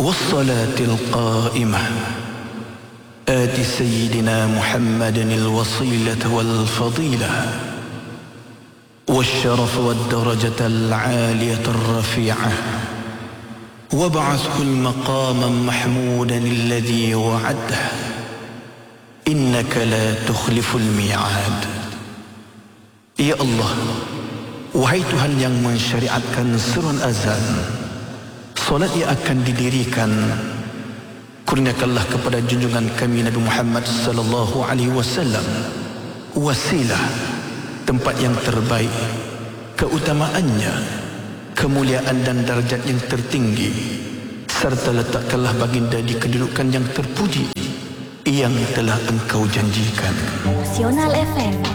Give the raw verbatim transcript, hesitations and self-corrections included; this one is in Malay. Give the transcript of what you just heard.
والصلاة القائمة آت سيدنا محمد الوصيلة والفضيلة والشرف والدرجة العالية الرفيعة وابعثه المقام محمودا الذي وعده إنك لا تخلف الميعاد. Ya Allah, wahai Tuhan yang mensyariatkan seruan azan, solat yang akan didirikan, kurniakanlah kepada junjungan kami Nabi Muhammad sallallahu alaihi wasallam wasilah, tempat yang terbaik, keutamaannya, kemuliaan dan darjat yang tertinggi, serta letakkanlah baginda di kedudukan yang terpuji yang telah engkau janjikan. Nasional F M